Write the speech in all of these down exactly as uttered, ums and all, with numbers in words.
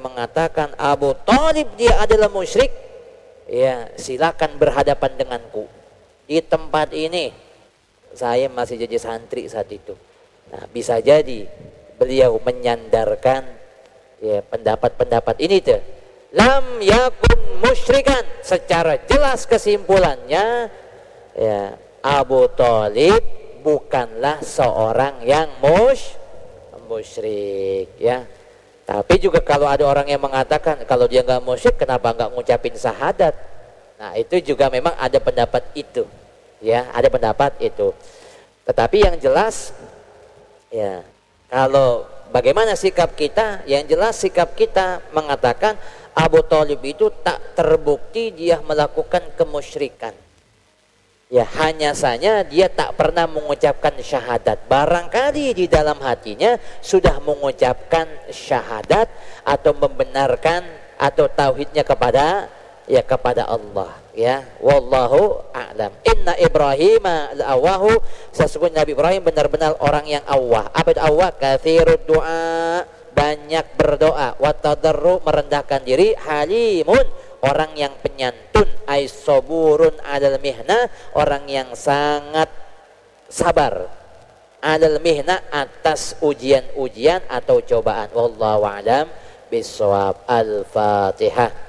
mengatakan Abu Thalib dia adalah musyrik, ya silakan berhadapan denganku di tempat ini. Saya masih jadi santri saat itu. Nah, bisa jadi beliau menyandarkan ya pendapat-pendapat ini tuh. Lam yakun musyrikan, secara jelas kesimpulannya ya Abu Thalib bukanlah seorang yang musyrik musyrik ya. Tapi juga kalau ada orang yang mengatakan kalau dia nggak musyrik kenapa nggak ngucapin syahadat, nah itu juga memang ada pendapat itu ya, ada pendapat itu. Tetapi yang jelas ya, kalau bagaimana sikap kita, yang jelas sikap kita mengatakan Abu Thalib itu tak terbukti dia melakukan kemusyrikan. Ya hanya saja dia tak pernah mengucapkan syahadat. Barangkali di dalam hatinya sudah mengucapkan syahadat atau membenarkan atau tauhidnya kepada ya kepada Allah ya. Wallahu a'lam. Inna Ibrahim la'awahu, sesungguhnya Nabi Ibrahim benar-benar orang yang awah. Apa itu awah? Katsirud du'a, banyak berdoa. Wa tadarru, merendahkan diri. Halimun, orang yang penyantun. Aisoburun adal mihna, orang yang sangat sabar. Adal mihna, atas ujian-ujian atau cobaan. Wallahu a'lam bishawab. Al-Fatihah.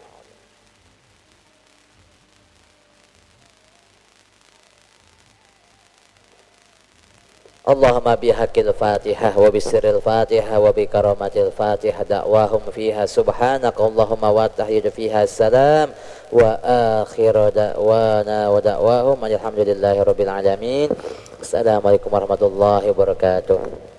Allahumma bihaqil Fatihah wa bisirril Fatihah wa bi karamatil Fatihah da'wahum fiha subhanaka Allahumma wa tahiyatu fiha salam wa akhiru da'wana wa da'wahum alhamdulillahi rabbil alamin. Assalamualaikum warahmatullahi wabarakatuh.